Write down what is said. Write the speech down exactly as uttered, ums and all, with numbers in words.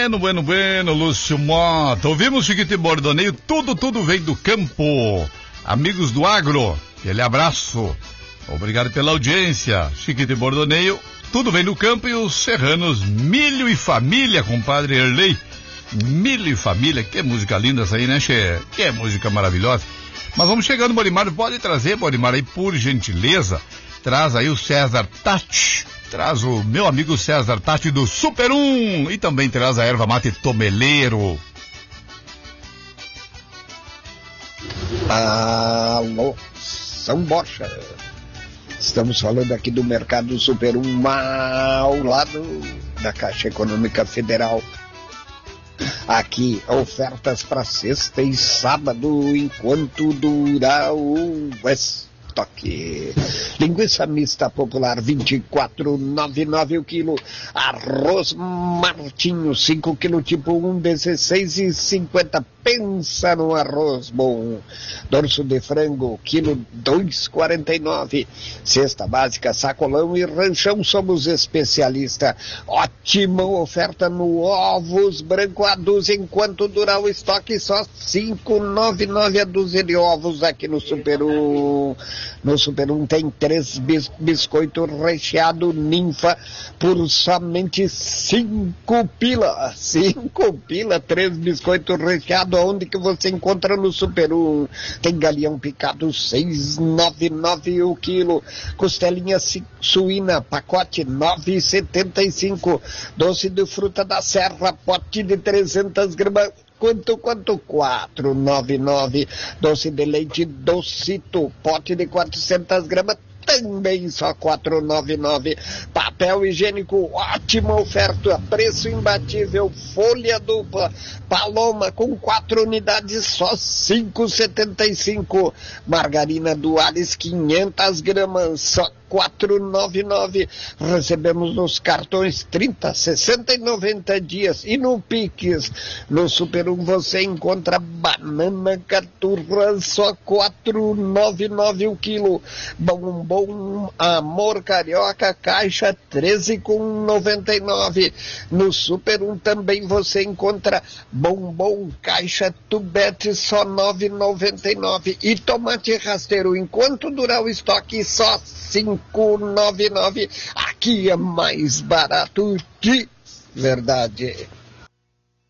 Bueno, bueno, bueno, Lúcio Mota. Ouvimos Chiquito e Bordoneio, tudo, tudo vem do campo. Amigos do agro, aquele abraço. Obrigado pela audiência. Chiquito e Bordoneio, tudo vem do campo e os serranos, Milho e Família, compadre Erlei. Milho e Família, que música linda essa aí, né, Che? Que música maravilhosa. Mas vamos chegando, Borimar, pode trazer, Borimar, aí, por gentileza, traz aí o César Tati. Traz o meu amigo César Tati do Super um e também traz a erva mate Tomeleiro. Alô, São Borja. Estamos falando aqui do Mercado Super um, ao lado da Caixa Econômica Federal. Aqui, ofertas para sexta e sábado, enquanto durar o estoque. Linguiça mista popular vinte e quatro reais e noventa e nove o quilo. Arroz Martinho cinco quilos tipo um, dezesseis reais e cinquenta. Pensa no arroz bom. Dorso de frango quilo dois reais e quarenta e nove. Cesta básica, sacolão e ranchão, somos especialistas. Ótima oferta no ovos branco a dúzia enquanto durar o estoque, só cinco reais e noventa e nove a dúzia de ovos aqui no Super um. No Super um tem três bis, biscoito recheado ninfa por somente cinco pila. Cinco pila, três biscoitos recheados. Onde que você encontra no Super um? Tem galinhão picado seis reais e noventa e nove o quilo. Costelinha suína, pacote nove reais e setenta e cinco. Doce de fruta da serra, pote de trezentas gramas. Quanto, quanto? quatro reais e noventa e nove. Doce de leite Docito, pote de quatrocentas gramas, também só quatro reais e noventa e nove. Papel higiênico, ótima oferta, preço imbatível. Folha dupla, Paloma com quatro unidades, só cinco reais e setenta e cinco. Margarina Duales, quinhentas gramas, só quatro reais e noventa e nove. Recebemos nos cartões trinta, sessenta e noventa dias. E no Pix, no Super um, você encontra banana caturra, só quatro reais e noventa e nove o quilo. Bombom Amor Carioca, caixa treze reais e noventa e nove. No Super um também você encontra bombom caixa tubete, só nove reais e noventa e nove. E tomate rasteiro, enquanto durar o estoque, só cinco reais e noventa e nove. Aqui é mais barato de verdade.